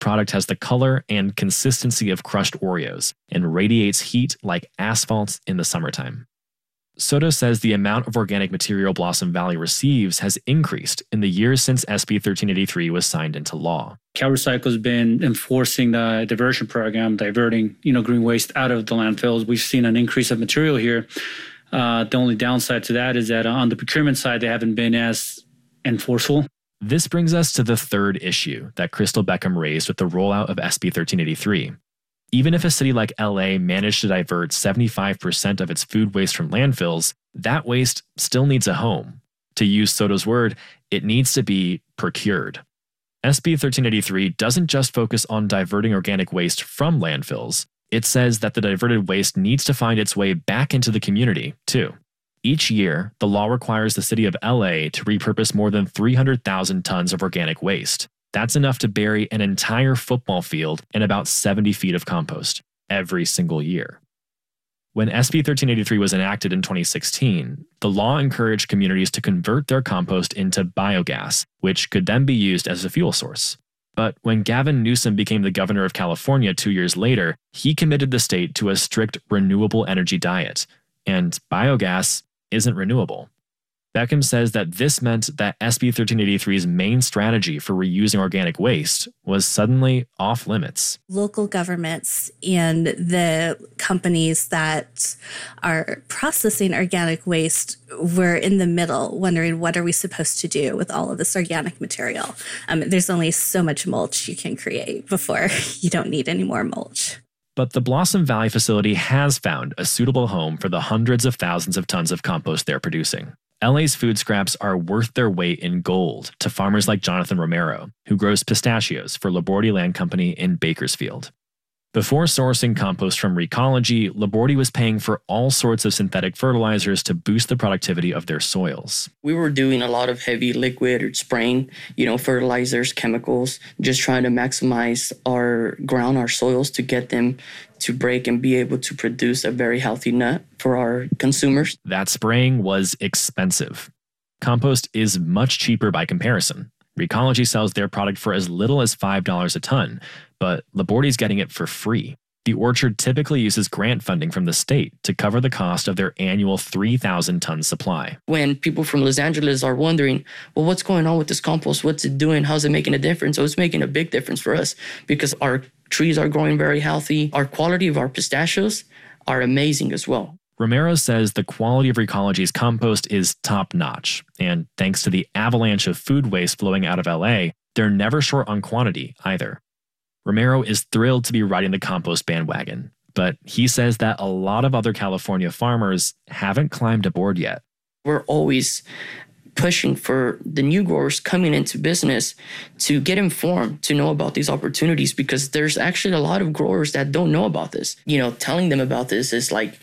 product has the color and consistency of crushed Oreos and radiates heat like asphalt in the summertime. Soto says the amount of organic material Blossom Valley receives has increased in the years since SB 1383 was signed into law. CalRecycle has been enforcing the diversion program, diverting green waste out of the landfills. We've seen an increase of material here. The only downside to that is that on the procurement side, they haven't been as enforceable. This brings us to the third issue that Crystal Beckham raised with the rollout of SB 1383. Even if a city like LA managed to divert 75% of its food waste from landfills, that waste still needs a home. To use Soto's word, it needs to be procured. SB 1383 doesn't just focus on diverting organic waste from landfills. It says that the diverted waste needs to find its way back into the community, too. Each year, the law requires the city of LA to repurpose more than 300,000 tons of organic waste. That's enough to bury an entire football field and about 70 feet of compost every single year. When SB 1383 was enacted in 2016, the law encouraged communities to convert their compost into biogas, which could then be used as a fuel source. But when Gavin Newsom became the governor of California 2 years later, he committed the state to a strict renewable energy diet, and biogas isn't renewable. Beckham says that this meant that SB 1383's main strategy for reusing organic waste was suddenly off limits. Local governments and the companies that are processing organic waste were in the middle, wondering what are we supposed to do with all of this organic material. There's only so much mulch you can create before you don't need any more mulch. But the Blossom Valley facility has found a suitable home for the hundreds of thousands of tons of compost they're producing. LA's food scraps are worth their weight in gold to farmers like Jonathan Romero, who grows pistachios for Labordi Land Company in Bakersfield. Before sourcing compost from Recology, Labordi was paying for all sorts of synthetic fertilizers to boost the productivity of their soils. We were doing a lot of heavy liquid or spraying, fertilizers, chemicals, just trying to maximize our ground, our soils to get them to break and be able to produce a very healthy nut for our consumers. That spraying was expensive. Compost is much cheaper by comparison. Recology sells their product for as little as $5 a ton, but Labordi's getting it for free. The orchard typically uses grant funding from the state to cover the cost of their annual 3,000-ton supply. When people from Los Angeles are wondering, well, what's going on with this compost? What's it doing? How's it making a difference? So it's making a big difference for us because our trees are growing very healthy. Our quality of our pistachios are amazing as well. Romero says the quality of Recology's compost is top-notch, and thanks to the avalanche of food waste flowing out of LA, they're never short on quantity either. Romero is thrilled to be riding the compost bandwagon, but he says that a lot of other California farmers haven't climbed aboard yet. We're always pushing for the new growers coming into business to get informed, to know about these opportunities, because there's actually a lot of growers that don't know about this. Telling them about this is like,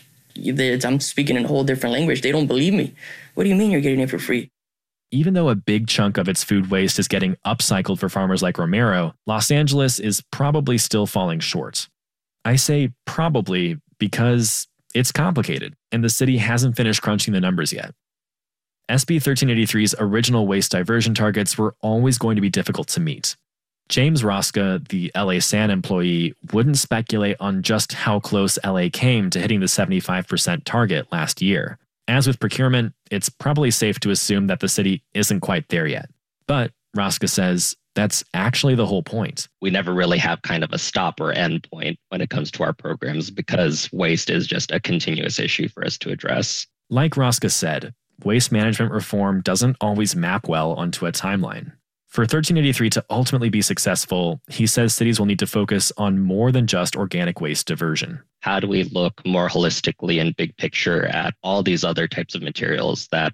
I'm speaking in a whole different language. They don't believe me. What do you mean you're getting it for free? Even though a big chunk of its food waste is getting upcycled for farmers like Romero, Los Angeles is probably still falling short. I say probably because it's complicated, and the city hasn't finished crunching the numbers yet. SB 1383's original waste diversion targets were always going to be difficult to meet. James Rosca, the LA San employee, wouldn't speculate on just how close LA came to hitting the 75% target last year. As with procurement, it's probably safe to assume that the city isn't quite there yet. But, Rosca says, that's actually the whole point. We never really have kind of a stop or end point when it comes to our programs because waste is just a continuous issue for us to address. Like Rosca said, waste management reform doesn't always map well onto a timeline. For 1383 to ultimately be successful, he says cities will need to focus on more than just organic waste diversion. How do we look more holistically and big picture at all these other types of materials that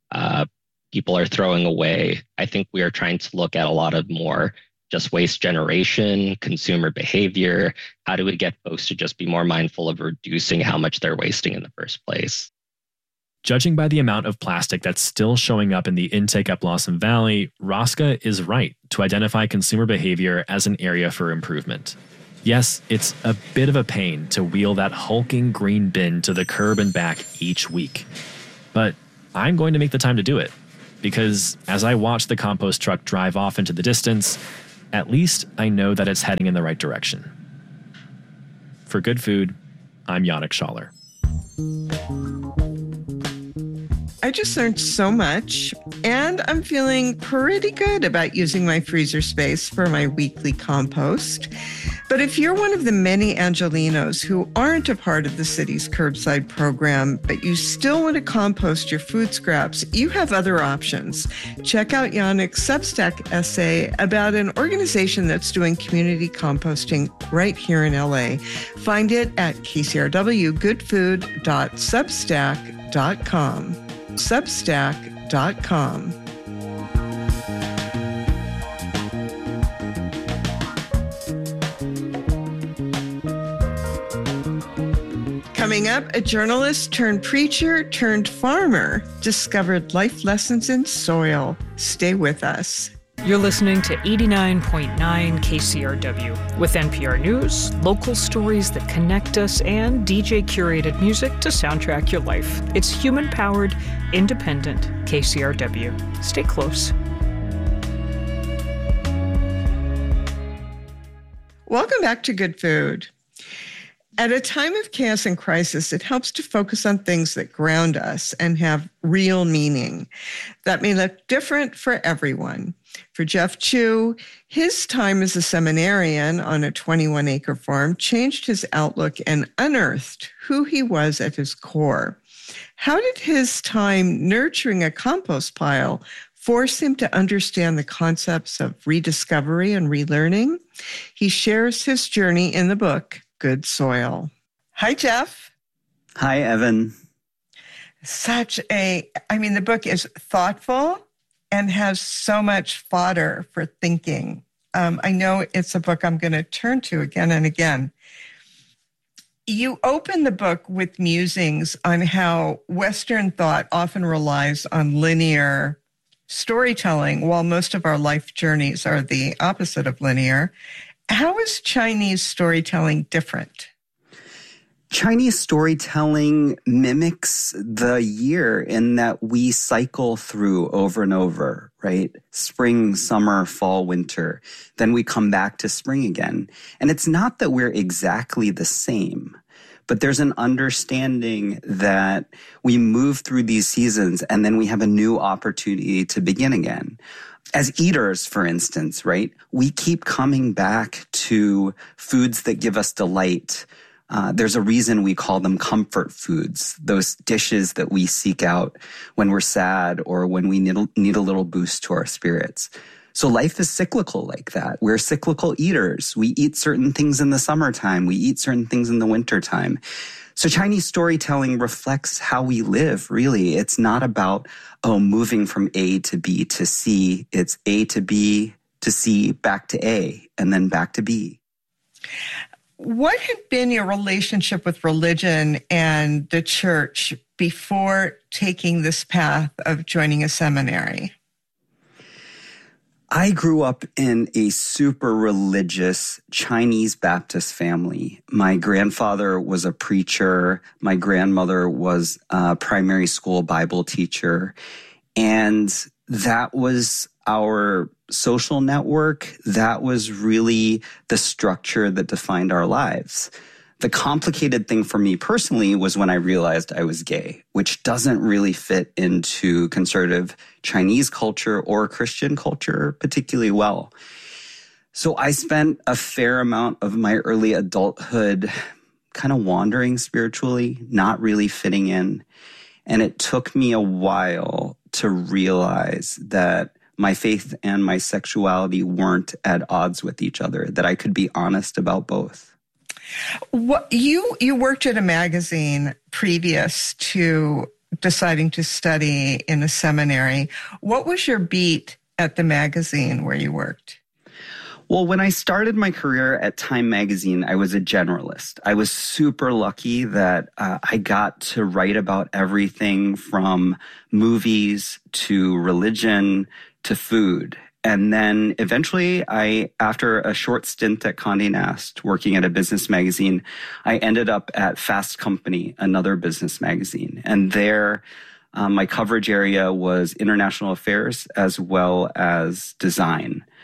people are throwing away? I think we are trying to look at a lot of more just waste generation, consumer behavior. How do we get folks to just be more mindful of reducing how much they're wasting in the first place? Judging by the amount of plastic that's still showing up in the intake at Blossom Valley, Rosca is right to identify consumer behavior as an area for improvement. Yes, it's a bit of a pain to wheel that hulking green bin to the curb and back each week. But I'm going to make the time to do it, because as I watch the compost truck drive off into the distance, At least I know that it's heading in the right direction. For Good Food, I'm Yannick Schaller. I just learned so much, and I'm feeling pretty good about using my freezer space for my weekly compost. But if you're one of the many Angelenos who aren't a part of the city's curbside program, but you still want to compost your food scraps, you have other options. Check out Yannick's Substack essay about an organization that's doing community composting right here in LA. Find it at kcrwgoodfood.substack.com. Substack.com. Coming up, a journalist turned preacher turned farmer discovered life lessons in soil. Stay with us. You're listening to 89.9 KCRW with NPR News, local stories that connect us, and DJ-curated music to soundtrack your life. It's human-powered, independent KCRW. Stay close. Welcome back to Good Food. At a time of chaos and crisis, it helps to focus on things that ground us and have real meaning. That may look different for everyone. For Jeff Chu, his time as a seminarian on a 21-acre farm changed his outlook and unearthed who he was at his core. How did his time nurturing a compost pile force him to understand the concepts of rediscovery and relearning? He shares his journey in the book, Good Soil. Hi, Jeff. Hi, Evan. The book is thoughtful and has so much fodder for thinking. I know it's a book I'm going to turn to again and again. You open the book with musings on how Western thought often relies on linear storytelling, while most of our life journeys are the opposite of linear. How is Chinese storytelling different? Chinese storytelling mimics the year in that we cycle through over and over, right? Spring, summer, fall, winter. Then we come back to spring again. And it's not that we're exactly the same, but there's an understanding that we move through these seasons and then we have a new opportunity to begin again. As eaters, for instance, right, we keep coming back to foods that give us delight. There's a reason we call them comfort foods, those dishes that we seek out when we're sad or when we need a little boost to our spirits. So life is cyclical like that. We're cyclical eaters. We eat certain things in the summertime. We eat certain things in the wintertime. So Chinese storytelling reflects how we live, really. It's not about, moving from A to B to C. It's A to B to C, back to A, and then back to B. What had been your relationship with religion and the church before taking this path of joining a seminary? I grew up in a super religious Chinese Baptist family. My grandfather was a preacher. My grandmother was a primary school Bible teacher. And that was our social network. That was really the structure that defined our lives. The complicated thing for me personally was when I realized I was gay, which doesn't really fit into conservative Chinese culture or Christian culture particularly well. So I spent a fair amount of my early adulthood kind of wandering spiritually, not really fitting in. And it took me a while to realize that my faith and my sexuality weren't at odds with each other, that I could be honest about both. What you worked at a magazine previous to deciding to study in a seminary. What was your beat at the magazine where you worked? Well, when I started my career at Time Magazine, I was a generalist. I was super lucky that I got to write about everything from movies to religion to food. And then eventually after a short stint at Condé Nast, working at a business magazine, I ended up at Fast Company, another business magazine. And there, my coverage area was international affairs as well as design.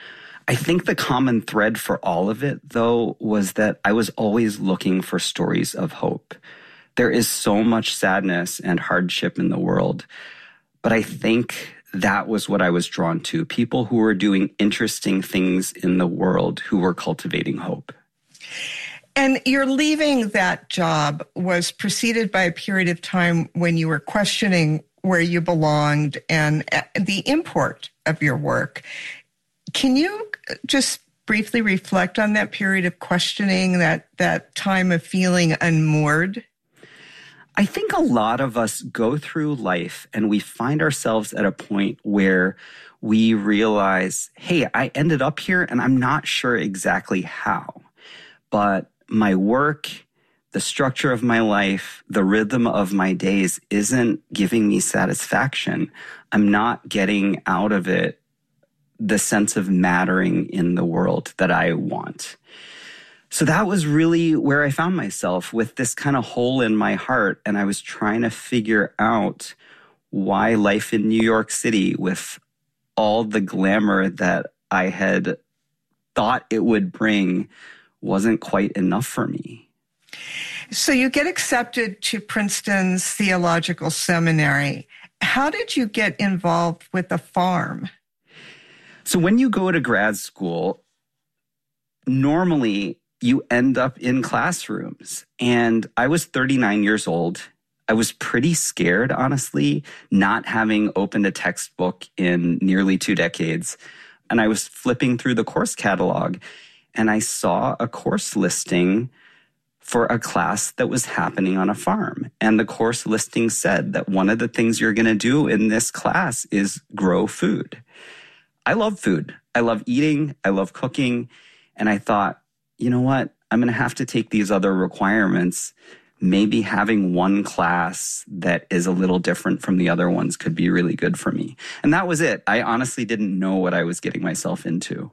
I think the common thread for all of it, though, was that I was always looking for stories of hope. There is so much sadness and hardship in the world, but I think that was what I was drawn to. People who were doing interesting things in the world, who were cultivating hope. And your leaving that job was preceded by a period of time when you were questioning where you belonged and the import of your work. Can you just briefly reflect on that period of questioning, that time of feeling unmoored? I think a lot of us go through life and we find ourselves at a point where we realize, hey, I ended up here and I'm not sure exactly how, but my work, the structure of my life, the rhythm of my days isn't giving me satisfaction. I'm not getting out of it the sense of mattering in the world that I want. So that was really where I found myself, with this kind of hole in my heart. And I was trying to figure out why life in New York City, with all the glamour that I had thought it would bring, wasn't quite enough for me. So you get accepted to Princeton's Theological Seminary. How did you get involved with the farm? So when you go to grad school, normally you end up in classrooms. And I was 39 years old. I was pretty scared, honestly, not having opened a textbook in nearly 2 decades. And I was flipping through the course catalog, and I saw a course listing for a class that was happening on a farm. And the course listing said that one of the things you're going to do in this class is grow food. I love food. I love eating. I love cooking. And I thought, you know what? I'm going to have to take these other requirements. Maybe having one class that is a little different from the other ones could be really good for me. And that was it. I honestly didn't know what I was getting myself into.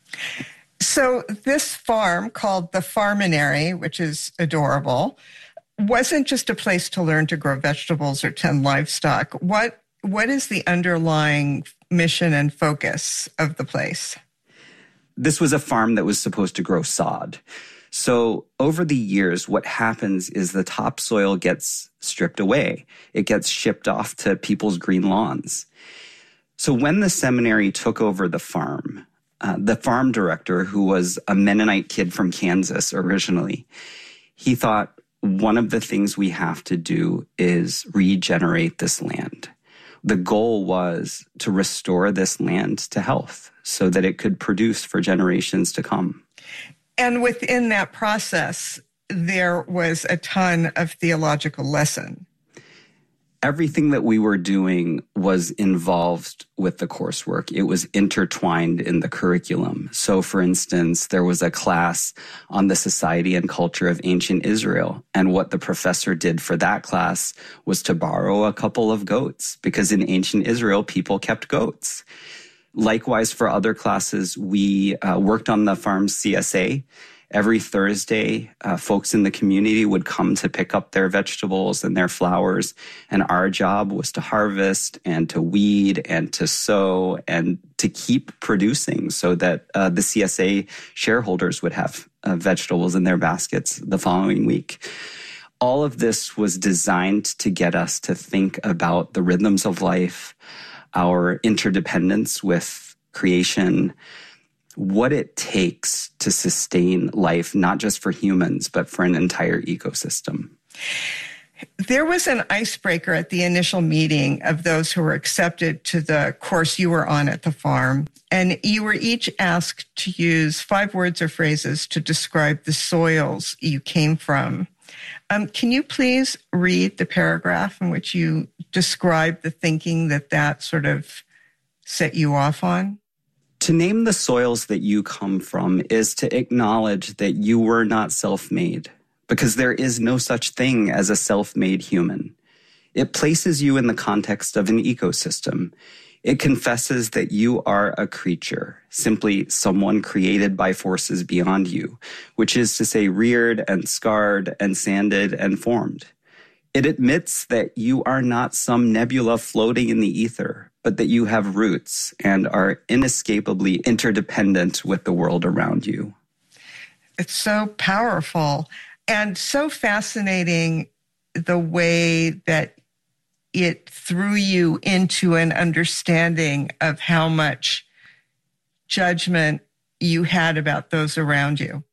So this farm, called the Farminary, which is adorable, wasn't just a place to learn to grow vegetables or tend livestock. What is the underlying mission and focus of the place? This was a farm that was supposed to grow sod. So over the years, what happens is the topsoil gets stripped away. It gets shipped off to people's green lawns. So when the seminary took over the farm director, who was a Mennonite kid from Kansas originally, he thought, one of the things we have to do is regenerate this land. The goal was to restore this land to health so that it could produce for generations to come. And within that process, there was a ton of theological lesson. Everything that we were doing was involved with the coursework. It was intertwined in the curriculum. So, for instance, there was a class on the society and culture of ancient Israel. And what the professor did for that class was to borrow a couple of goats, because in ancient Israel, people kept goats. Likewise, for other classes, we worked on the farm's CSA. Every Thursday, folks in the community would come to pick up their vegetables and their flowers. And our job was to harvest and to weed and to sow and to keep producing so that the CSA shareholders would have vegetables in their baskets the following week. All of this was designed to get us to think about the rhythms of life, our interdependence with creation, what it takes to sustain life, not just for humans, but for an entire ecosystem. There was an icebreaker at the initial meeting of those who were accepted to the course you were on at the farm, and you were each asked to use 5 words or phrases to describe the soils you came from. Can you please read the paragraph in which you describe the thinking that sort of set you off on? To name the soils that you come from is to acknowledge that you were not self-made, because there is no such thing as a self-made human. It places you in the context of an ecosystem. It confesses that you are a creature, simply someone created by forces beyond you, which is to say reared and scarred and sanded and formed. It admits that you are not some nebula floating in the ether, but that you have roots and are inescapably interdependent with the world around you. It's so powerful and so fascinating the way that it threw you into an understanding of how much judgment you had about those around you.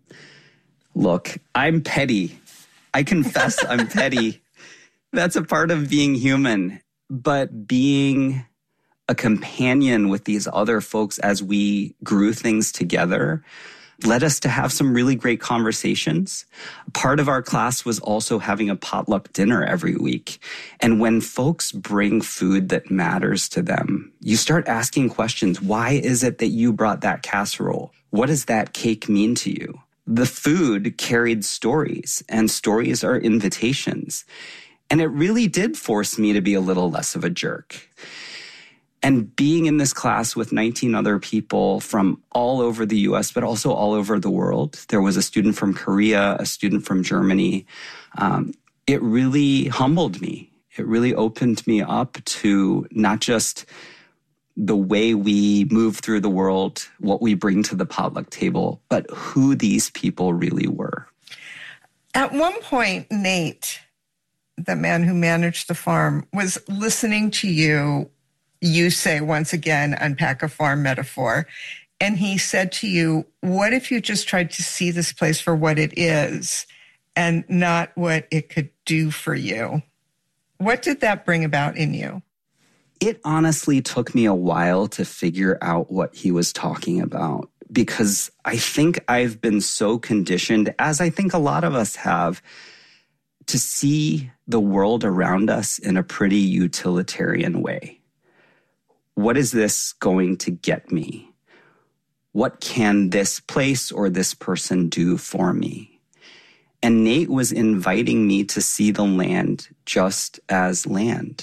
Look, I'm petty. I confess I'm petty. That's a part of being human. But being a companion with these other folks as we grew things together led us to have some really great conversations. Part of our class was also having a potluck dinner every week. And when folks bring food that matters to them, you start asking questions. Why is it that you brought that casserole? What does that cake mean to you? The food carried stories, and stories are invitations. And it really did force me to be a little less of a jerk. And being in this class with 19 other people from all over the US, but also all over the world, there was a student from Korea, a student from Germany. It really humbled me. It really opened me up to not just the way we move through the world, what we bring to the potluck table, but who these people really were. At one point, Nate, the man who managed the farm, was listening to you say, once again, unpack a farm metaphor. And he said to you, what if you just tried to see this place for what it is and not what it could do for you? What did that bring about in you? It honestly took me a while to figure out what he was talking about, because I think I've been so conditioned, as I think a lot of us have, to see the world around us in a pretty utilitarian way. What is this going to get me? What can this place or this person do for me? And Nate was inviting me to see the land just as land,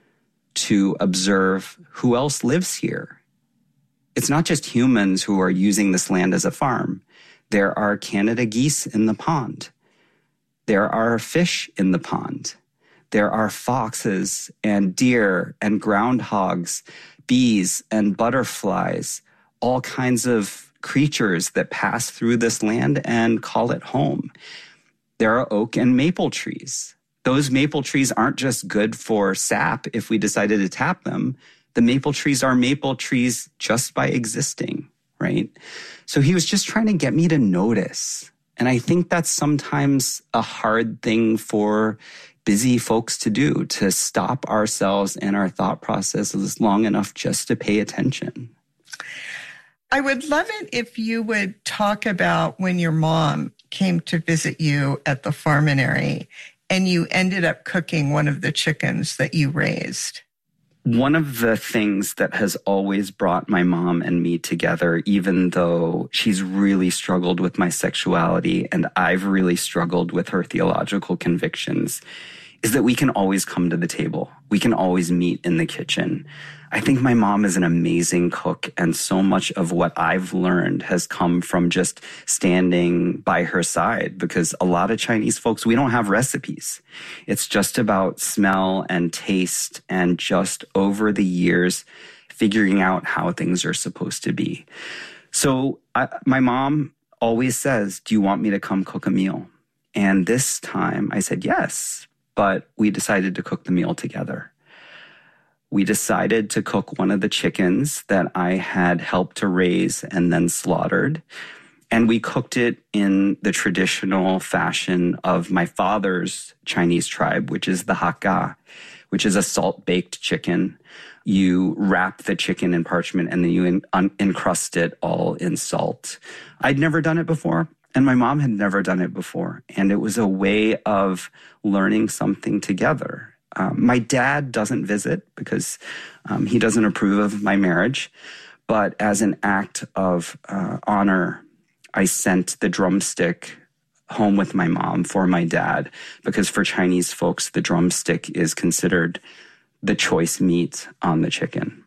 to observe who else lives here. It's not just humans who are using this land as a farm. There are Canada geese in the pond. There are fish in the pond. There are foxes and deer and groundhogs, bees and butterflies, all kinds of creatures that pass through this land and call it home. There are oak and maple trees. Those maple trees aren't just good for sap if we decided to tap them. The maple trees are maple trees just by existing, right? So he was just trying to get me to notice. And I think that's sometimes a hard thing for busy folks to do, to stop ourselves and our thought processes long enough just to pay attention. I would love it if you would talk about when your mom came to visit you at the farminary and you ended up cooking one of the chickens that you raised. One of the things that has always brought my mom and me together, even though she's really struggled with my sexuality and I've really struggled with her theological convictions, is that we can always come to the table. We can always meet in the kitchen. I think my mom is an amazing cook, and so much of what I've learned has come from just standing by her side, because a lot of Chinese folks, we don't have recipes. It's just about smell and taste and just over the years figuring out how things are supposed to be. So my mom always says, "Do you want me to come cook a meal?" And this time I said yes, but we decided to cook the meal together. We decided to cook one of the chickens that I had helped to raise and then slaughtered. And we cooked it in the traditional fashion of my father's Chinese tribe, which is the Hakka, which is a salt-baked chicken. You wrap the chicken in parchment and then you encrust it all in salt. I'd never done it before, and my mom had never done it before. And it was a way of learning something together. My dad doesn't visit because he doesn't approve of my marriage. But as an act of honor, I sent the drumstick home with my mom for my dad, because for Chinese folks, the drumstick is considered the choice meat on the chicken.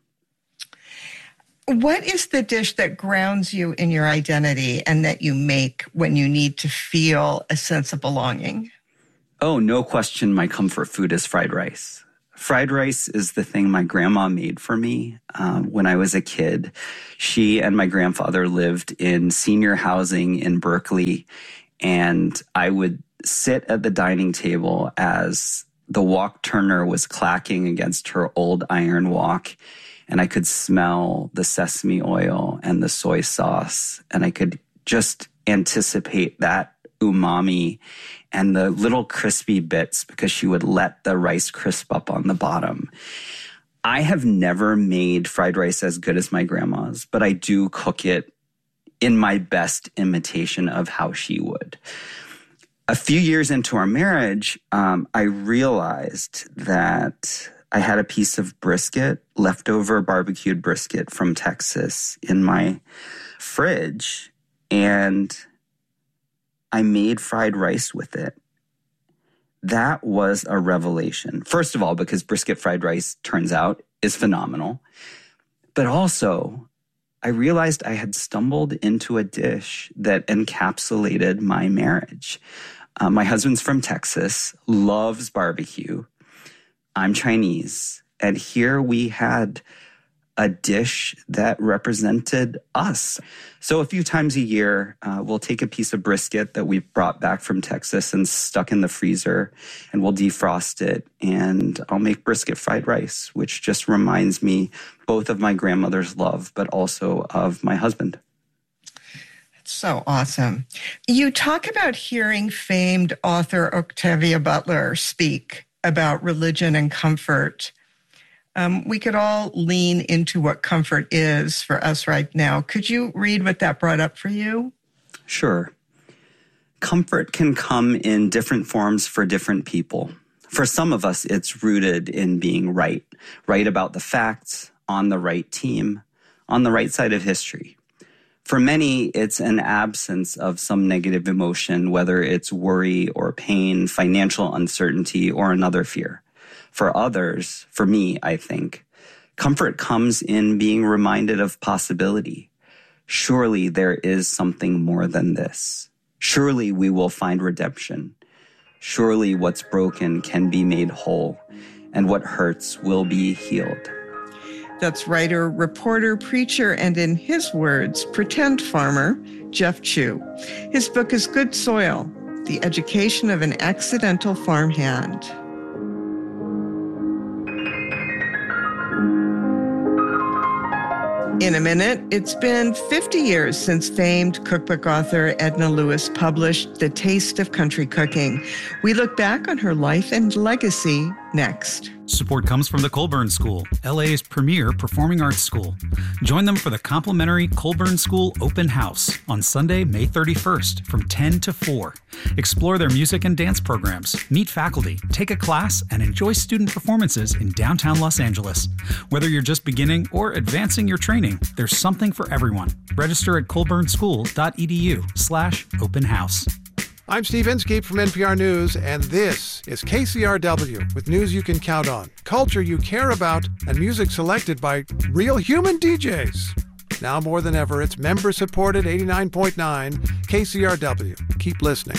What is the dish that grounds you in your identity and that you make when you need to feel a sense of belonging? Oh, no question, my comfort food is fried rice. Fried rice is the thing my grandma made for me when I was a kid. She and my grandfather lived in senior housing in Berkeley, and I would sit at the dining table as the wok turner was clacking against her old iron wok, and I could smell the sesame oil and the soy sauce, and I could just anticipate that umami and the little crispy bits because she would let the rice crisp up on the bottom. I have never made fried rice as good as my grandma's, but I do cook it in my best imitation of how she would. A few years into our marriage, I realized that I had a piece of brisket, leftover barbecued brisket from Texas in my fridge, and I made fried rice with it. That was a revelation. First of all, because brisket fried rice, turns out, is phenomenal. But also, I realized I had stumbled into a dish that encapsulated my marriage. My husband's from Texas, loves barbecue. I'm Chinese. And here we had a dish that represented us. So a few times a year, we'll take a piece of brisket that we've brought back from Texas and stuck in the freezer, and we'll defrost it, and I'll make brisket fried rice, which just reminds me both of my grandmother's love, but also of my husband. That's so awesome. You talk about hearing famed author Octavia Butler speak about religion and comfort. We could all lean into what comfort is for us right now. Could you read what that brought up for you? Sure. Comfort can come in different forms for different people. For some of us, it's rooted in being right about the facts, on the right team, on the right side of history. For many, it's an absence of some negative emotion, whether it's worry or pain, financial uncertainty, or another fear. For others, for me, I think, comfort comes in being reminded of possibility. Surely there is something more than this. Surely we will find redemption. Surely what's broken can be made whole, and what hurts will be healed. That's writer, reporter, preacher, and in his words, pretend farmer, Jeff Chu. His book is Good Soil, The Education of an Accidental Farmhand. In a minute, it's been 50 years since famed cookbook author Edna Lewis published The Taste of Country Cooking. We look back on her life and legacy next. Support comes from the Colburn School, LA's premier performing arts school. Join them for the complimentary Colburn School Open House on Sunday, May 31st from 10 to 4. Explore their music and dance programs, meet faculty, take a class, and enjoy student performances in downtown Los Angeles. Whether you're just beginning or advancing your training, there's something for everyone. Register at colburnschool.edu/open house. I'm Steve Inskeep from NPR News, and this is KCRW with news you can count on, culture you care about, and music selected by real human DJs. Now more than ever, it's member-supported 89.9 KCRW. Keep listening.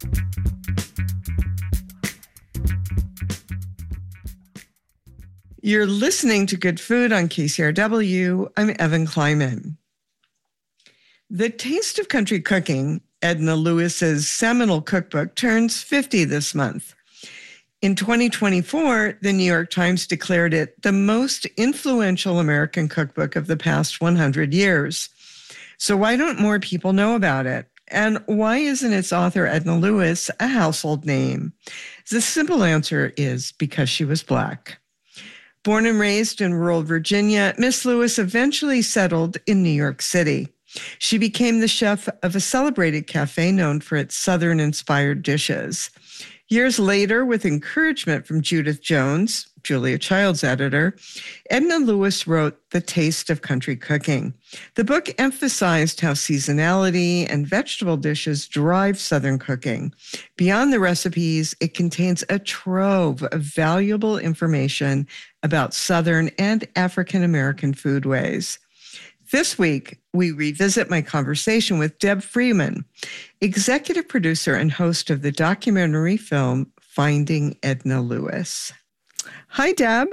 You're listening to Good Food on KCRW. I'm Evan Kleiman. The Taste of Country Cooking, Edna Lewis's seminal cookbook, turns 50 this month. In 2024, the New York Times declared it the most influential American cookbook of the past 100 years. So why don't more people know about it? And why isn't its author, Edna Lewis, a household name? The simple answer is because she was Black. Born and raised in rural Virginia, Miss Lewis eventually settled in New York City. She became the chef of a celebrated cafe known for its Southern-inspired dishes. Years later, with encouragement from Judith Jones, Julia Child's editor, Edna Lewis wrote The Taste of Country Cooking. The book emphasized how seasonality and vegetable dishes drive Southern cooking. Beyond the recipes, it contains a trove of valuable information about Southern and African American foodways. This week, we revisit my conversation with Deb Freeman, executive producer and host of the documentary film Finding Edna Lewis. Hi, Deb.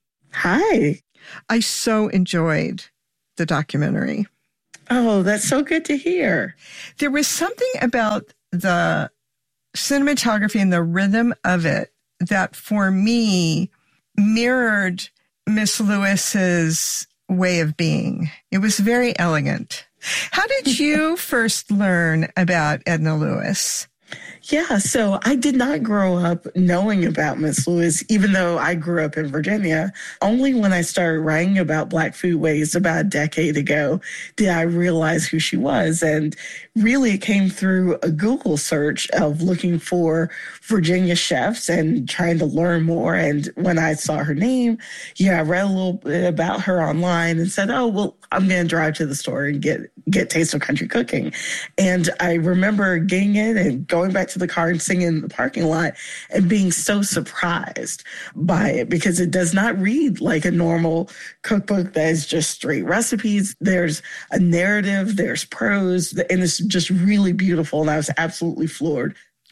Hi. I so enjoyed the documentary. Oh, that's so good to hear. There was something about the cinematography and the rhythm of it that, for me, mirrored Miss Lewis's way of being. It was very elegant. How did you first learn about Edna Lewis? Yeah, so I did not grow up knowing about Miss Lewis, even though I grew up in Virginia. Only when I started writing about Black foodways about a decade ago did I realize who she was. And really, it came through a Google search of looking for Virginia chefs and trying to learn more. And when I saw her name, I read a little bit about her online and said, oh, well, I'm going to drive to the store and get Taste of Country Cooking. And I remember getting it and going back to the car and singing in the parking lot and being so surprised by it, because it does not read like a normal cookbook that is just straight recipes. There's a narrative, there's prose, and it's just really beautiful. And I was absolutely floored.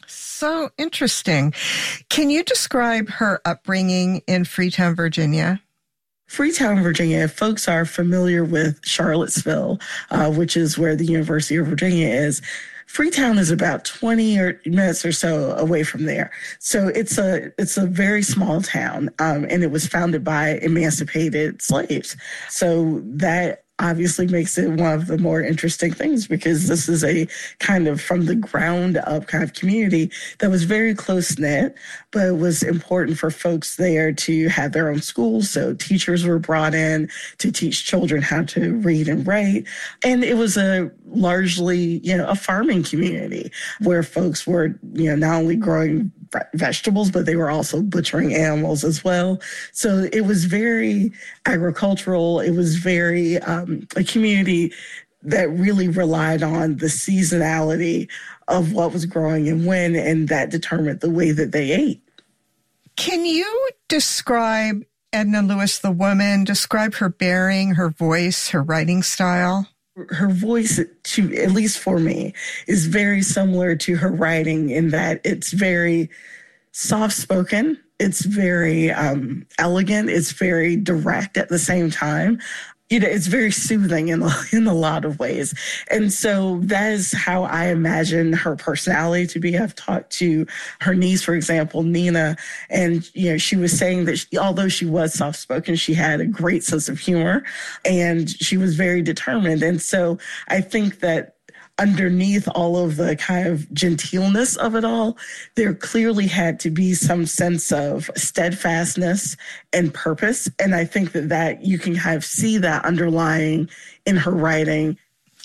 So interesting. Can you describe her upbringing in Freetown, Virginia? Freetown, Virginia, if folks are familiar with Charlottesville, which is where the University of Virginia is, Freetown is about 20 minutes or so away from there. So it's a very small town, and it was founded by emancipated slaves. So that obviously makes it one of the more interesting things, because this is a kind of from the ground up kind of community that was very close knit, but it was important for folks there to have their own schools. So teachers were brought in to teach children how to read and write. And it was a largely, a farming community where folks were, not only growing vegetables, but they were also butchering animals as well. So it was very agricultural. It was very a community that really relied on the seasonality of what was growing and when, and that determined the way that they ate. Can you describe Edna Lewis, the woman, describe her bearing, her voice, her writing style? Her voice, at least for me, is very similar to her writing in that it's very soft-spoken. It's very elegant. It's very direct at the same time. It's very soothing in a lot of ways. And so that is how I imagine her personality to be. I've talked to her niece, for example, Nina, and, she was saying that although she was soft-spoken, she had a great sense of humor and she was very determined. And so I think that underneath all of the kind of genteelness of it all, there clearly had to be some sense of steadfastness and purpose. And I think that you can kind of see that underlying in her writing.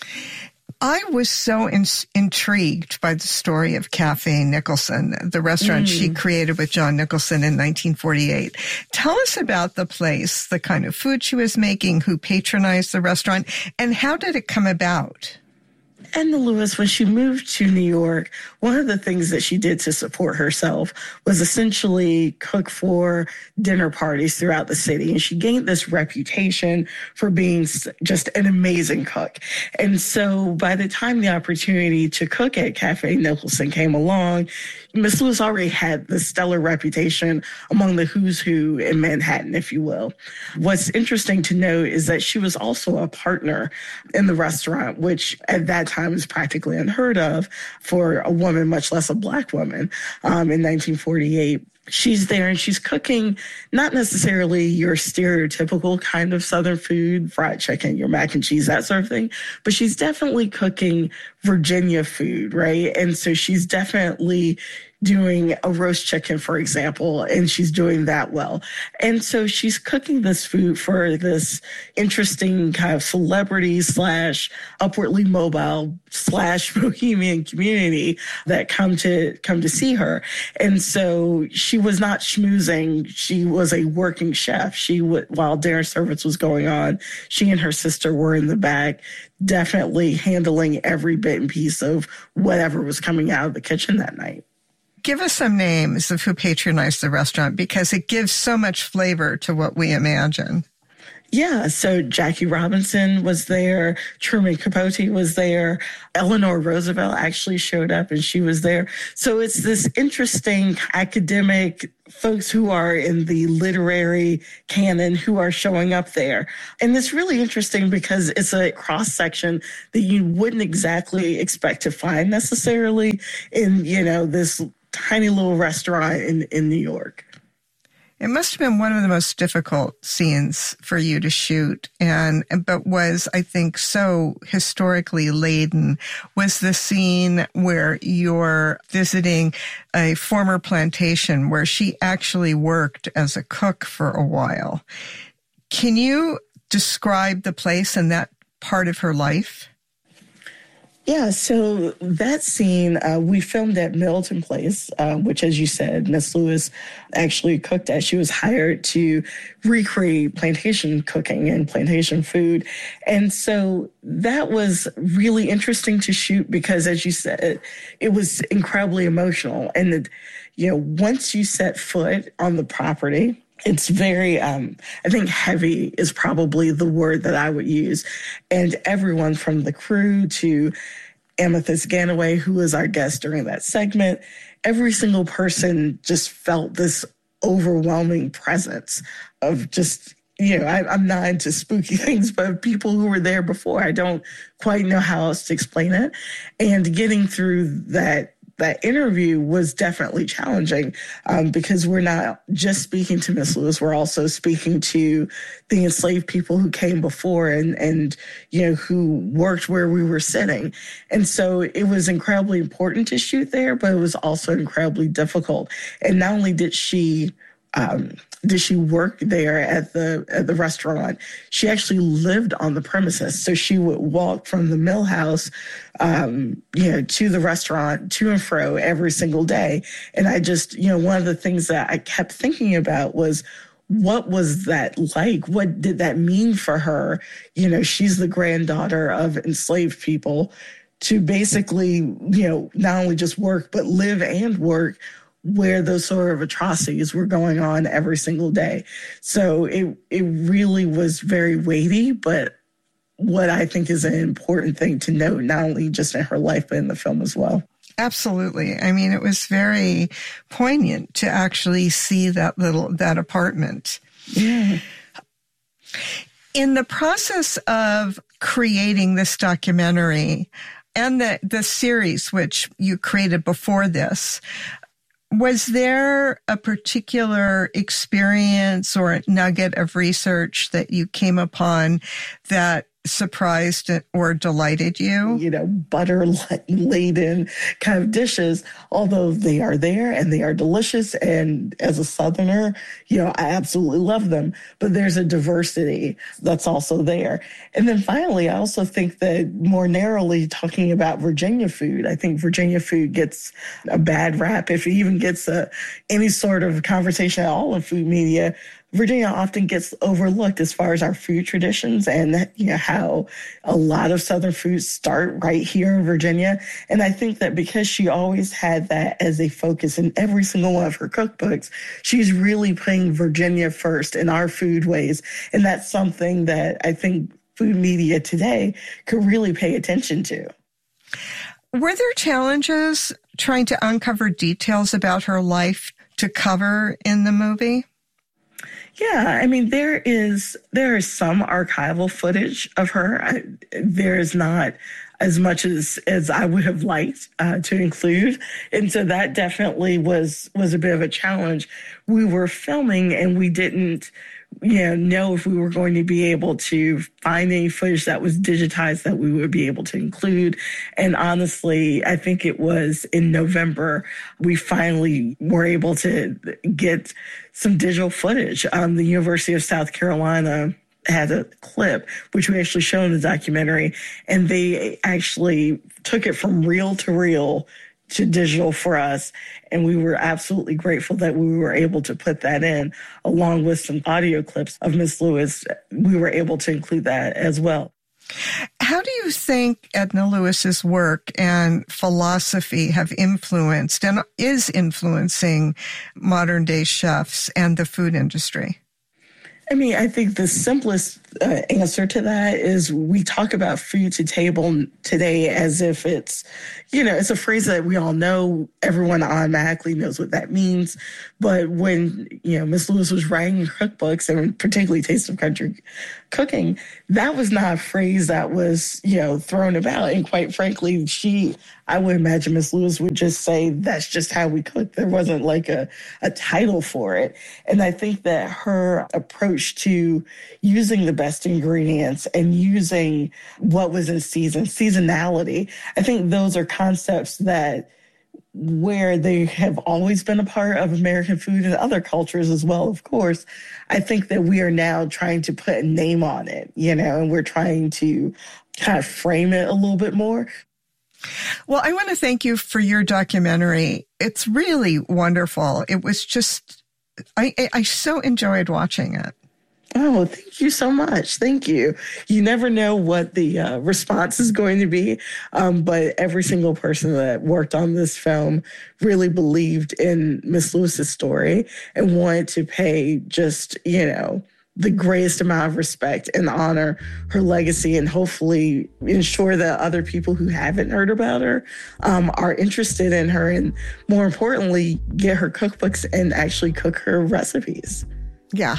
I was so intrigued by the story of Cafe Nicholson, the restaurant she created with John Nicholson in 1948. Tell us about the place, the kind of food she was making, who patronized the restaurant, and how did it come about? Edna Lewis, when she moved to New York, one of the things that she did to support herself was essentially cook for dinner parties throughout the city. And she gained this reputation for being just an amazing cook. And so by the time the opportunity to cook at Cafe Nicholson came along, Miss Lewis already had this stellar reputation among the who's who in Manhattan, if you will. What's interesting to note is that she was also a partner in the restaurant, which at that time was practically unheard of for a woman, much less a Black woman, in 1948. She's there and she's cooking not necessarily your stereotypical kind of Southern food, fried chicken, your mac and cheese, that sort of thing, but she's definitely cooking Virginia food, right? And so she's definitely doing a roast chicken, for example, and she's doing that well. And so she's cooking this food for this interesting kind of celebrity / upwardly mobile / bohemian community that come to see her. And so she was not schmoozing. She was a working chef. While dinner service was going on, she and her sister were in the back, definitely handling every bit and piece of whatever was coming out of the kitchen that night. Give us some names of who patronized the restaurant, because it gives so much flavor to what we imagine. Yeah, so Jackie Robinson was there, Truman Capote was there, Eleanor Roosevelt actually showed up and she was there. So it's this interesting academic folks who are in the literary canon who are showing up there. And it's really interesting because it's a cross-section that you wouldn't exactly expect to find necessarily in, this tiny little restaurant in New York. It must have been one of the most difficult scenes for you to shoot, but was, I think, so historically laden, was the scene where you're visiting a former plantation where she actually worked as a cook for a while. Can you describe the place and that part of her life? Yeah, so that scene, we filmed at Milton Place, which, as you said, Miss Lewis actually cooked at. She was hired to recreate plantation cooking and plantation food. And so that was really interesting to shoot because, as you said, it was incredibly emotional. And, once you set foot on the property, it's very, I think heavy is probably the word that I would use. And everyone from the crew to Amethyst Ganaway, who was our guest during that segment, every single person just felt this overwhelming presence of just, I'm not into spooky things, but people who were there before, I don't quite know how else to explain it. And getting through that interview was definitely challenging because we're not just speaking to Miss Lewis, we're also speaking to the enslaved people who came before and who worked where we were sitting. And so it was incredibly important to shoot there, but it was also incredibly difficult. And not only did she work there at the restaurant, she actually lived on the premises. So she would walk from the mill house, to the restaurant, to and fro every single day. And I just, one of the things that I kept thinking about was, what was that like? What did that mean for her? She's the granddaughter of enslaved people to basically, not only just work, but live and work where those sort of atrocities were going on every single day. So it really was very weighty, but what I think is an important thing to note, not only just in her life, but in the film as well. Absolutely. I mean, it was very poignant to actually see that apartment. Yeah. In the process of creating this documentary and the series, which you created before this, was there a particular experience or a nugget of research that you came upon that surprised or delighted you? Butter-laden kind of dishes, although they are there and they are delicious. And as a Southerner, I absolutely love them. But there's a diversity that's also there. And then finally, I also think that more narrowly talking about Virginia food, I think Virginia food gets a bad rap, if it even gets any sort of conversation at all in food media. Virginia often gets overlooked as far as our food traditions and how a lot of Southern foods start right here in Virginia. And I think that because she always had that as a focus in every single one of her cookbooks, she's really putting Virginia first in our foodways. And that's something that I think food media today could really pay attention to. Were there challenges trying to uncover details about her life to cover in the movie? Yeah, I mean, there is some archival footage of her. There is not as much as I would have liked to include. And so that definitely was a bit of a challenge. We were filming and we didn't know if we were going to be able to find any footage that was digitized that we would be able to include. And honestly, I think it was in November, we finally were able to get some digital footage. The University of South Carolina had a clip, which we actually show in the documentary, and they actually took it from reel to reel to digital for us. And we were absolutely grateful that we were able to put that in, along with some audio clips of Miss Lewis. We were able to include that as well. How do you think Edna Lewis's work and philosophy have influenced and is influencing modern day chefs and the food industry? I mean, I think the simplest answer to that is we talk about food to table today as if it's, it's a phrase that we all know. Everyone automatically knows what that means. But when, Miss Lewis was writing cookbooks, and particularly Taste of Country Cooking, that was not a phrase that was, thrown about. And quite frankly, I would imagine Miss Lewis would just say, that's just how we cook. There wasn't like a title for it. And I think that her approach to using the best ingredients and using what was in season, seasonality, I think those are concepts that where they have always been a part of American food and other cultures as well, of course. I think that we are now trying to put a name on it, and we're trying to kind of frame it a little bit more. Well, I want to thank you for your documentary. It's really wonderful. It was just, I so enjoyed watching it. Oh, thank you so much. Thank you. You never know what the response is going to be, but every single person that worked on this film really believed in Miss Lewis's story and wanted to pay just, the greatest amount of respect and honor her legacy, and hopefully ensure that other people who haven't heard about her are interested in her, and more importantly, get her cookbooks and actually cook her recipes. Yeah,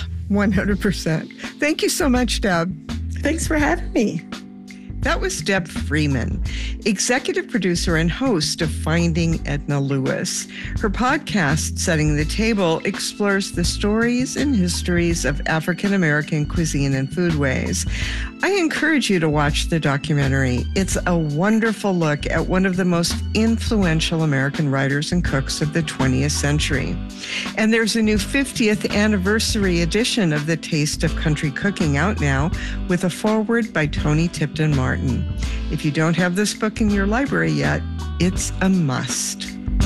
100%. Thank you so much, Deb. Thanks for having me. That was Deb Freeman, executive producer and host of Finding Edna Lewis. Her podcast, Setting the Table, explores the stories and histories of African-American cuisine and foodways. I encourage you to watch the documentary. It's a wonderful look at one of the most influential American writers and cooks of the 20th century. And there's a new 50th anniversary edition of The Taste of Country Cooking out now with a foreword by Tony Tipton Martin. If you don't have this book in your library yet, it's a must.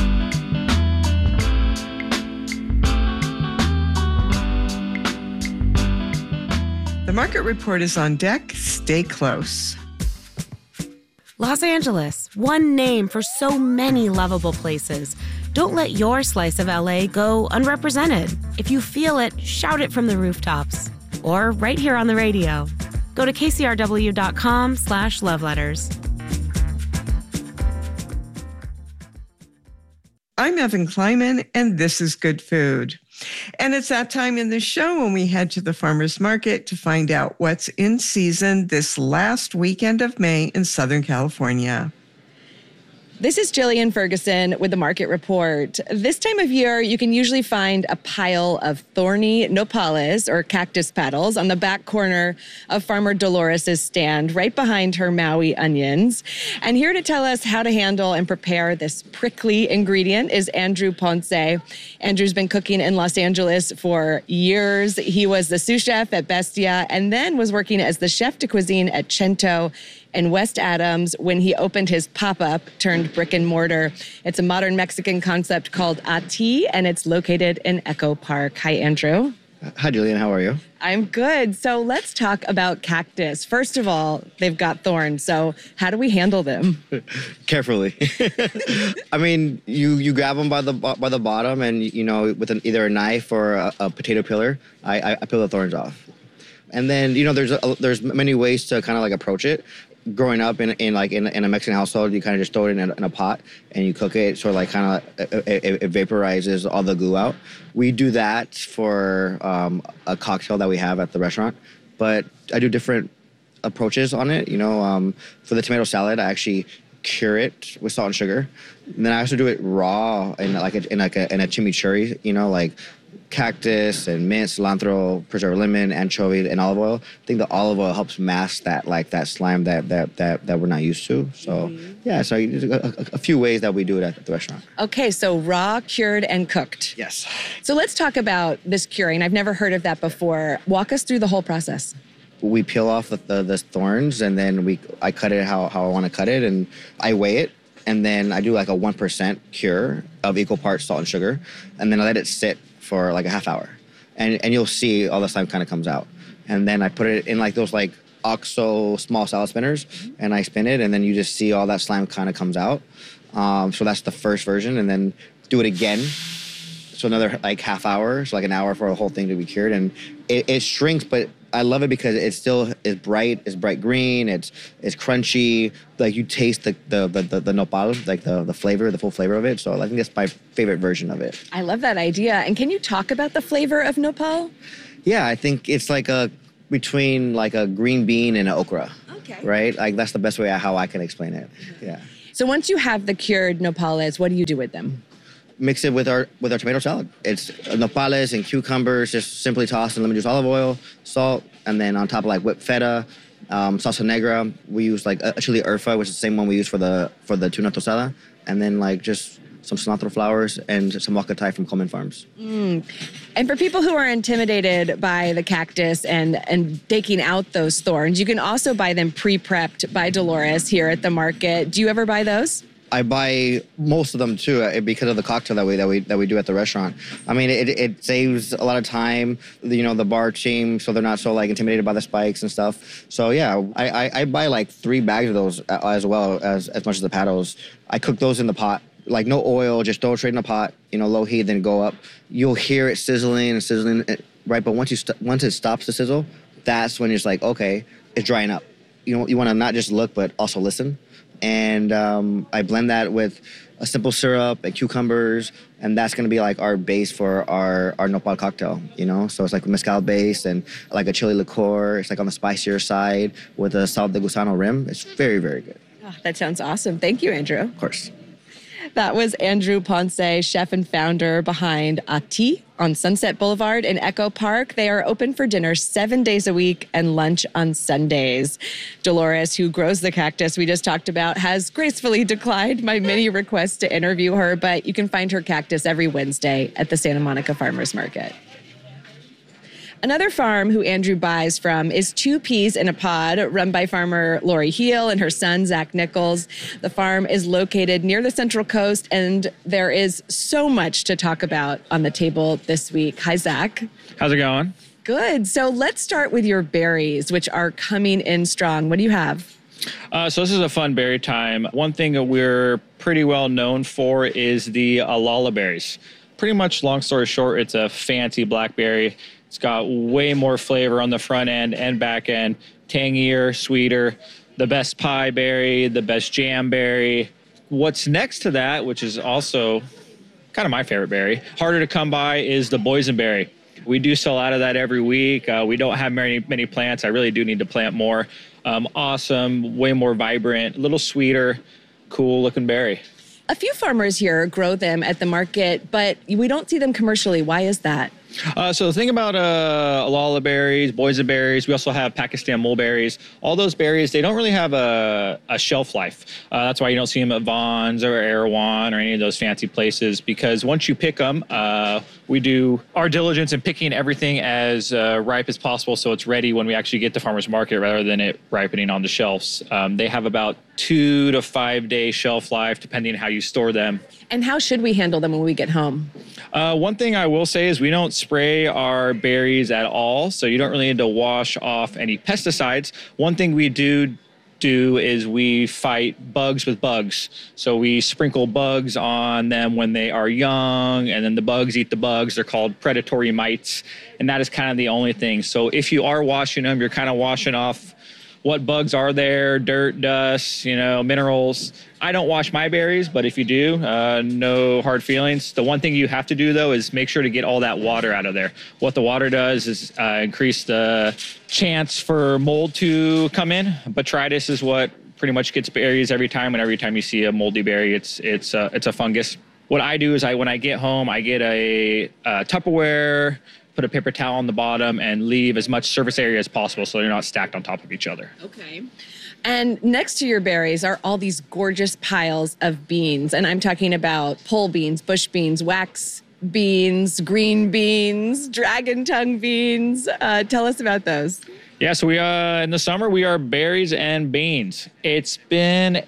The Market Report is on deck. Stay close. Los Angeles, one name for so many lovable places. Don't let your slice of LA go unrepresented. If you feel it, shout it from the rooftops. Or right here on the radio. Go to kcrw.com/loveletters. I'm Evan Kleiman, and this is Good Food. And it's that time in the show when we head to the farmer's market to find out what's in season this last weekend of May in Southern California. This is Jillian Ferguson with the Market Report. This time of year, you can usually find a pile of thorny nopales or cactus petals on the back corner of Farmer Dolores' stand, right behind her Maui onions. And here to tell us how to handle and prepare this prickly ingredient is Andrew Ponce. Andrew's been cooking in Los Angeles for years. He was the sous chef at Bestia and then was working as the chef de cuisine at Cento in West Adams when he opened his pop-up turned brick and mortar. It's a modern Mexican concept called Ati, and it's located in Echo Park. Hi, Andrew. Hi, Julian. How are you? I'm good. So let's talk about cactus. First of all, they've got thorns. So how do we handle them? Carefully. I mean, you grab them by the bottom, and with either a knife or a potato peeler, I peel the thorns off. And then there's many ways to kind of like approach it. Growing up in a Mexican household, you kind of just throw it in a pot and you cook it, sort of like kind of it vaporizes all the glue out. We do that for a cocktail that we have at the restaurant, but I do different approaches on it. For the tomato salad, I actually cure it with salt and sugar. And then I also do it raw in a chimichurri, like cactus and mint, cilantro, preserved lemon, anchovy, and olive oil. I think the olive oil helps mask that slime that we're not used to. So so there's a few ways that we do it at the restaurant. Okay, so raw, cured, and cooked. Yes. So let's talk about this curing. I've never heard of that before. Walk us through the whole process. We peel off the thorns, and then I cut it how I want to cut it, and I weigh it. And then I do like a 1% cure of equal parts salt and sugar, and then I let it sit for like a half hour, and you'll see all the slime kind of comes out. And then I put it in like those like OXO small salad spinners, and I spin it, and then you just see all that slime kind of comes out. So that's the first version, and then do it again. So another like half hour, so like an hour for the whole thing to be cured, and it shrinks, but I love it because it still is bright green, it's crunchy. Like you taste the nopal, like the flavor, the full flavor of it. So I think that's my favorite version of it. I love that idea. And can you talk about the flavor of nopal? Yeah, I think it's like between like a green bean and an okra. Okay. Right? Like that's the best way how I can explain it. Yeah. So once you have the cured nopales, what do you do with them? Mix it with our tomato salad. It's nopales and cucumbers, just simply tossed in lemon juice, olive oil, salt, and then on top of like whipped feta, salsa negra. We use like a chili urfa, which is the same one we use for the tuna tostada, and then like just some cilantro flowers and some huacatay from Coleman Farms. And for people who are intimidated by the cactus and taking out those thorns, you can also buy them pre-prepped by Dolores here at the market. Do you ever buy those? I buy most of them too because of the cocktail that we do at the restaurant. I mean, it saves a lot of time. The bar team, so they're not so like intimidated by the spikes and stuff. So yeah, I buy like 3 bags of those as well as much as the paddles. I cook those in the pot, like no oil, just throw it straight in the pot. Low heat, then go up. You'll hear it sizzling, right? But once it stops to sizzle, that's when it's like, okay, it's drying up. You want to not just look but also listen. And I blend that with a simple syrup and cucumbers, and that's going to be like our base for our nopal cocktail, So it's like mezcal base and like a chili liqueur. It's like on the spicier side with a sal de gusano rim. It's very, very good. Oh, that sounds awesome. Thank you, Andrew. Of course. That was Andrew Ponce, chef and founder behind Ati on Sunset Boulevard in Echo Park. They are open for dinner 7 days a week and lunch on Sundays. Dolores, who grows the cactus we just talked about, has gracefully declined my many requests to interview her, but you can find her cactus every Wednesday at the Santa Monica Farmers Market. Another farm who Andrew buys from is Two Peas in a Pod, run by farmer Lori Heel and her son, Zach Nichols. The farm is located near the Central Coast, and there is so much to talk about on the table this week. Hi, Zach. How's it going? Good. So let's start with your berries, which are coming in strong. What do you have? So this is a fun berry time. One thing that we're pretty well known for is the Alala berries. Pretty much, long story short, it's a fancy blackberry. It's got way more flavor on the front end and back end, tangier, sweeter, the best pie berry, the best jam berry. What's next to that, which is also kind of my favorite berry, harder to come by, is the boysenberry. We do sell out of that every week. We don't have many plants. I really do need to plant more. Awesome, way more vibrant, a little sweeter, cool looking berry. A few farmers here grow them at the market, but we don't see them commercially. Why is that? So the thing about Alala berries, boysenberries, we also have Pakistan mulberries. All those berries, they don't really have a shelf life. That's why you don't see them at Vons or Erewhon or any of those fancy places, because once you pick them, we do our diligence in picking everything as ripe as possible so it's ready when we actually get to farmer's market rather than it ripening on the shelves. They have about 2 to 5 day shelf life depending on how you store them. And how should we handle them when we get home? One thing I will say is we don't spray our berries at all, so you don't really need to wash off any pesticides. One thing we do is we fight bugs with bugs. So we sprinkle bugs on them when they are young, and then the bugs eat the bugs. They're called predatory mites, and that is kind of the only thing. So if you are washing them, you're kind of washing off what bugs are there, dirt, dust, minerals. I don't wash my berries, but if you do, no hard feelings. The one thing you have to do, though, is make sure to get all that water out of there. What the water does is increase the chance for mold to come in. Botrytis is what pretty much gets berries every time, and every time you see a moldy berry, it's a fungus. What I do is when I get home, I get a Tupperware, put a paper towel on the bottom, and leave as much surface area as possible so they're not stacked on top of each other. Okay. And next to your berries are all these gorgeous piles of beans. And I'm talking about pole beans, bush beans, wax beans, green beans, dragon tongue beans. Tell us about those. Yeah, so we in the summer, we are berries and beans. It's been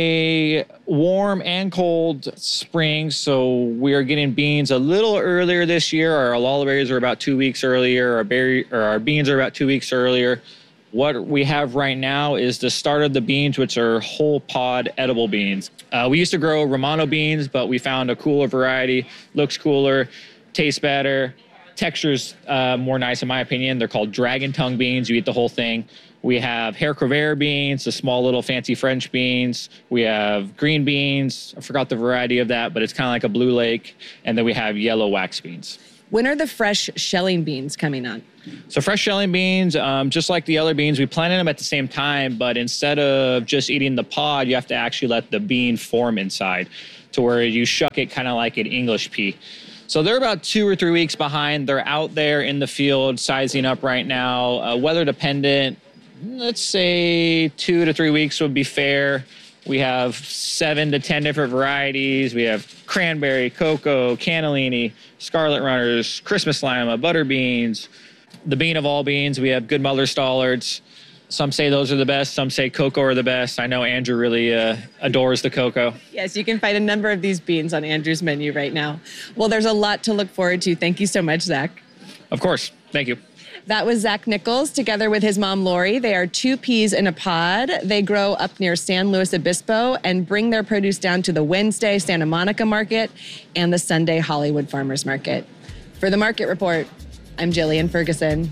a warm and cold spring, so we are getting beans a little earlier this year. Our Alala berries are about 2 weeks earlier. Our beans are about 2 weeks earlier. What we have right now is the start of the beans, which are whole pod edible beans. We used to grow Romano beans, but we found a cooler variety, looks cooler, tastes better, texture's more nice in my opinion. They're called dragon tongue beans. You eat the whole thing. We have haricot beans, the small little fancy French beans. We have green beans. I forgot the variety of that, but it's kind of like a blue lake. And then we have yellow wax beans. When are the fresh shelling beans coming on? So fresh shelling beans, just like the other beans, we planted them at the same time, but instead of just eating the pod, you have to actually let the bean form inside to where you shuck it kind of like an English pea. So they're about 2 or 3 weeks behind. They're out there in the field sizing up right now. Weather dependent, let's say 2 to 3 weeks would be fair. We have 7 to 10 different varieties. We have cranberry, cocoa, cannellini, scarlet runners, Christmas lima, butter beans, the bean of all beans. We have good Muller Stollards. Some say those are the best. Some say cocoa are the best. I know Andrew really adores the cocoa. Yes, you can find a number of these beans on Andrew's menu right now. Well, there's a lot to look forward to. Thank you so much, Zach. Of course. Thank you. That was Zach Nichols together with his mom, Lori. They are 2 peas in a pod. They grow up near San Luis Obispo and bring their produce down to the Wednesday Santa Monica Market and the Sunday Hollywood Farmers Market. For the Market Report, I'm Jillian Ferguson.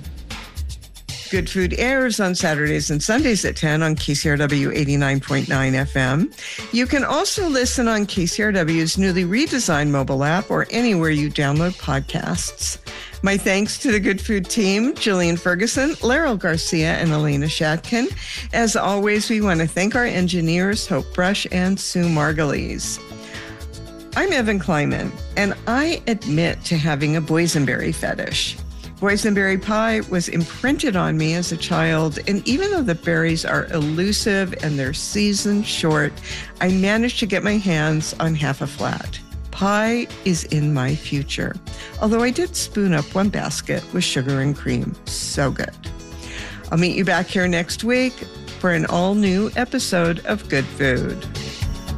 Good Food airs on Saturdays and Sundays at 10 on KCRW 89.9 FM. You can also listen on KCRW's newly redesigned mobile app or anywhere you download podcasts. My thanks to the Good Food team, Jillian Ferguson, Laryl Garcia, and Elena Shatkin. As always, we want to thank our engineers, Hope Brush and Sue Margulies. I'm Evan Kleiman, and I admit to having a boysenberry fetish. Boysenberry pie was imprinted on me as a child, and even though the berries are elusive and their season short, I managed to get my hands on half a flat. Pie is in my future, although I did spoon up one basket with sugar and cream. So good. I'll meet you back here next week for an all-new episode of Good Food.